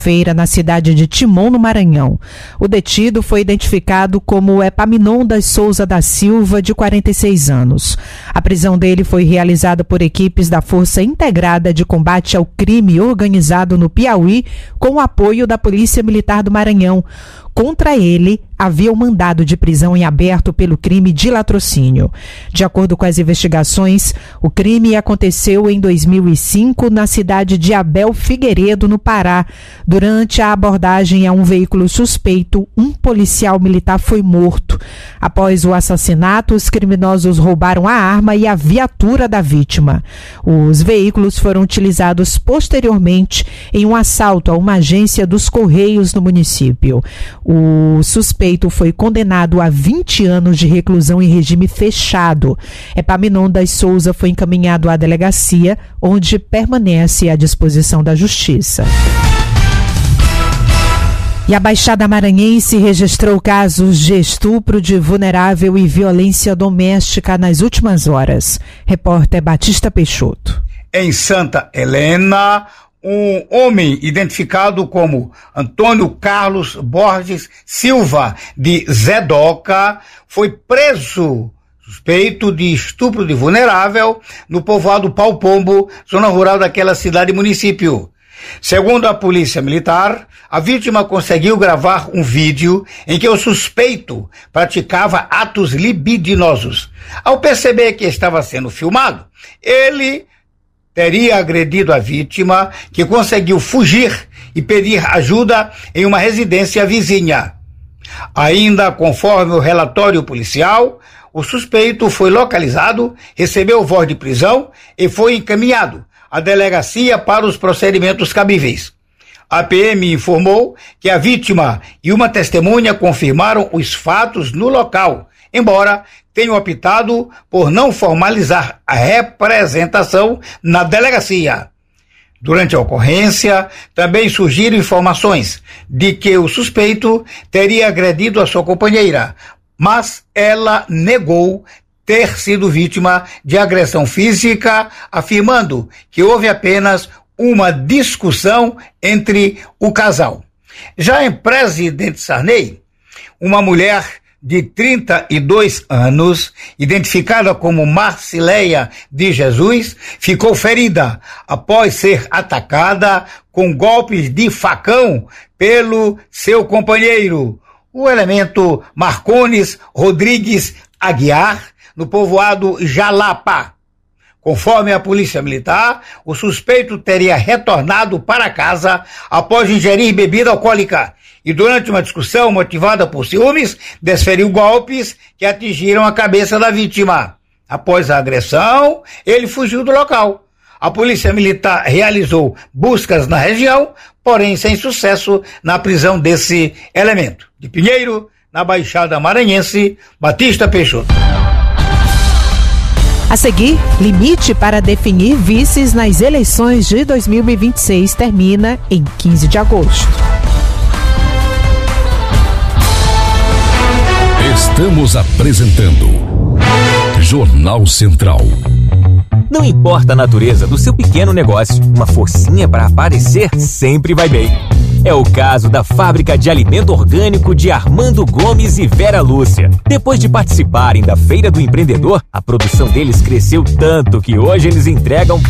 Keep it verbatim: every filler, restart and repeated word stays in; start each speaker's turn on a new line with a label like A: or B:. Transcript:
A: feira na cidade de Timon, no Maranhão. O detido foi identificado como Epaminondas Souza da Silva, de quarenta e seis anos. A prisão dele foi realizada por equipes da Força Integrada de Combate ao Crime Organizado no Piauí, com o apoio da Polícia Militar do Maranhão. Contra ele, havia um mandado de prisão em aberto pelo crime de latrocínio. De acordo com as investigações, o crime aconteceu em dois mil e cinco na cidade de Abel Figueiredo, no Pará. Durante a abordagem a um veículo suspeito, um policial militar foi morto. Após o assassinato, os criminosos roubaram a arma e a viatura da vítima. Os veículos foram utilizados posteriormente em um assalto a uma agência dos Correios no município. O suspeito foi condenado a vinte anos de reclusão em regime fechado. Epaminondas Souza foi encaminhado à delegacia, onde permanece à disposição da Justiça. E a Baixada Maranhense registrou casos de estupro de vulnerável e violência doméstica nas últimas horas. Repórter Batista Peixoto.
B: Em Santa Helena, um homem identificado como Antônio Carlos Borges Silva de Zedoca foi preso suspeito de estupro de vulnerável no povoado Pau Pombo, zona rural daquela cidade e município. Segundo a Polícia Militar, a vítima conseguiu gravar um vídeo em que o suspeito praticava atos libidinosos. Ao perceber que estava sendo filmado, ele teria agredido a vítima, que conseguiu fugir e pedir ajuda em uma residência vizinha. Ainda conforme o relatório policial, o suspeito foi localizado, recebeu voz de prisão e foi encaminhado à delegacia para os procedimentos cabíveis. A P M informou que a vítima e uma testemunha confirmaram os fatos no local, embora tenham optado por não formalizar a representação na delegacia. Durante a ocorrência, também surgiram informações de que o suspeito teria agredido a sua companheira, mas ela negou ter sido vítima de agressão física, afirmando que houve apenas uma discussão entre o casal. Já em Presidente Sarney, uma mulher de trinta e dois anos, identificada como Marcileia de Jesus, ficou ferida após ser atacada com golpes de facão pelo seu companheiro, o elemento Marcones Rodrigues Aguiar, no povoado Jalapa. Conforme a Polícia Militar, o suspeito teria retornado para casa após ingerir bebida alcoólica e, durante uma discussão motivada por ciúmes, desferiu golpes que atingiram a cabeça da vítima. Após a agressão, ele fugiu do local. A Polícia Militar realizou buscas na região, porém sem sucesso na prisão desse elemento. De Pinheiro, na Baixada Maranhense, Batista Peixoto.
A: A seguir, limite para definir vices nas eleições de dois mil e vinte e seis termina em quinze de agosto.
C: Estamos apresentando Jornal Central.
D: Não importa a natureza do seu pequeno negócio, uma forcinha para aparecer sempre vai bem. É o caso da Fábrica de Alimento Orgânico de Armando Gomes e Vera Lúcia. Depois de participarem da Feira do Empreendedor, a produção deles cresceu tanto que hoje eles entregam